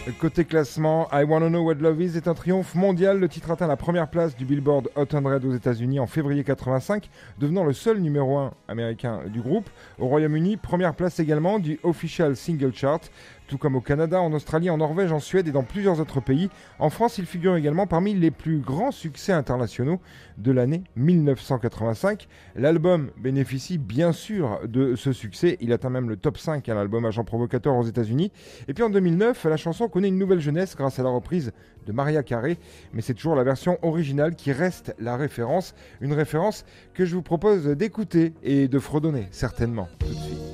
Côté classement, I Wanna Know What Love Is est un triomphe mondial. Le titre atteint la première place du Billboard Hot 100 aux États-Unis en février 85, devenant le seul numéro 1 américain du groupe. Au Royaume-Uni, première place également du Official Single Chart, tout comme au Canada, en Australie, en Norvège, en Suède et dans plusieurs autres pays. En France, il figure également parmi les plus grands succès internationaux de l'année 1985. L'album bénéficie bien sûr de ce succès. Il atteint même le top 5, l'album Agent Provocateur aux États-Unis. Et puis en 2009, la chanson connaît une nouvelle jeunesse grâce à la reprise de Mariah Carey. Mais c'est toujours la version originale qui reste la référence. Une référence que je vous propose d'écouter et de fredonner certainement tout de suite.